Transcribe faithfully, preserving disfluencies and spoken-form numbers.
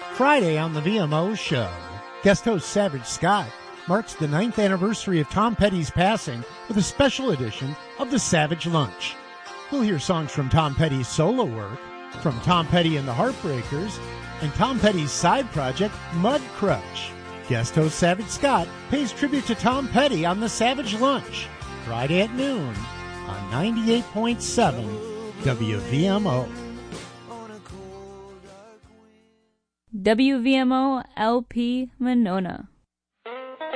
Friday on the V M O Show, guest host Savage Scott marks the ninth anniversary of Tom Petty's passing with a special edition of the Savage Lunch. We'll hear songs from Tom Petty's solo work, from Tom Petty and the Heartbreakers, and Tom Petty's side project, Mud Crush. Guest host Savage Scott pays tribute to Tom Petty on the Savage Lunch, Friday at noon on ninety-eight point seven W V M O. W V M O L P Monona.